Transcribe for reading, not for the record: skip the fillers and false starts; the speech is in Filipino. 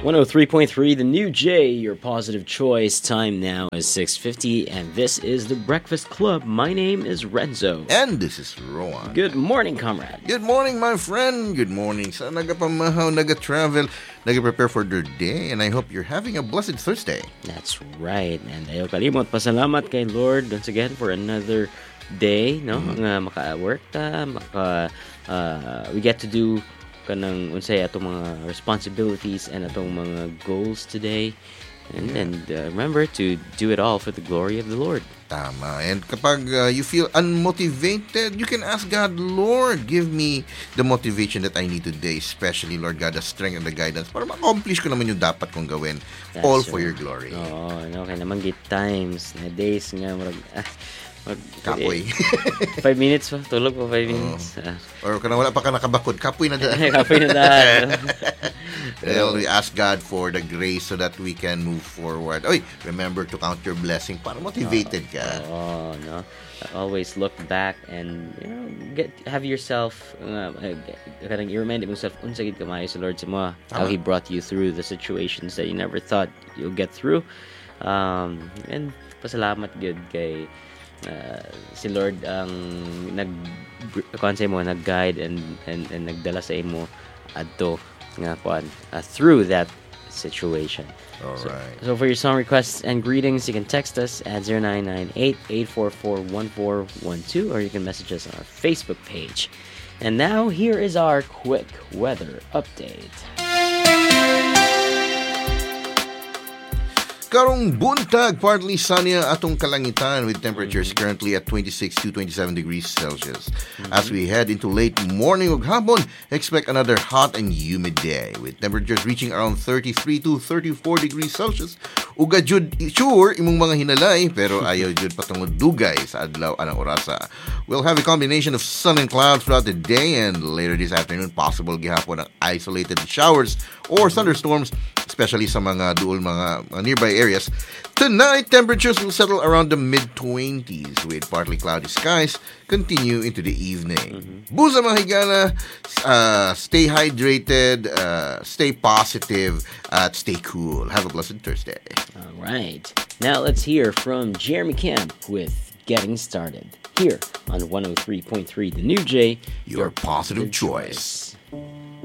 103.3, the new J, your positive choice. Time now is 6:50, and this is the Breakfast Club. My name is Renzo. And this is Rowan. Good morning, comrade. Good morning, my friend. Good morning. Sa nagapamahaw, naga-travel, naga-prepare for their day, and I hope you're having a blessed Thursday. That's right. And ayaw kalimot, pasalamat kay Lord once again for another day, no? Nga maka-work ta, we get to do kanang unsay atong mga responsibilities and atong mga goals today. And remember to do it all for the glory of the Lord. Tama. And kapag you feel unmotivated, you can ask God, Lord, give me the motivation that I need today, especially, Lord God, the strength and the guidance para ma-accomplish ko naman yung dapat kong gawin. That's all right. for your glory. Oo, kaya naman get times na days nga Kapoy. 5 minutes pa, tulog pa 5 minutes. Or kung wala pa ka nakabakod, kapoy na daan. Kapoy na daan. Well, we ask God for the grace so that we can move forward. Oy, remember to count your blessing para motivated ka. Oh, no. Always look back and have yourself kanang i-remind yourself unsa gid kamayo sa Lord sa mo, how He brought you through the situations that you never thought you'll get through. And pasalamat gud kay si Lord ang nag-guide and nagdala sa imo adto nga through that situation. All right. So for your song requests and greetings, you can text us at 0998-844-1412 or you can message us on our Facebook page. And now here is our quick weather update. Karong buntag, partly sunny ang atong kalangitan with temperatures currently at 26 to 27 degrees Celsius. As we head into late morning ug hapon, expect another hot and humid day with temperatures reaching around 33 to 34 degrees Celsius. Uga jud sure imong mga hinalay pero ayaw jud patungod dugay sa adlaw anang orasa. We'll have a combination of sun and clouds throughout the day, and later this afternoon possible gihapon ang isolated showers or thunderstorms, especially sa mga duol mga nearby areas. Tonight, temperatures will settle around the mid-20s with partly cloudy skies continue into the evening. Busa mga higala, stay hydrated, stay positive, at stay cool. Have a blessed Thursday. All right. Now let's hear from Jeremy Camp with Getting Started here on 103.3 The New J, Your positive choice.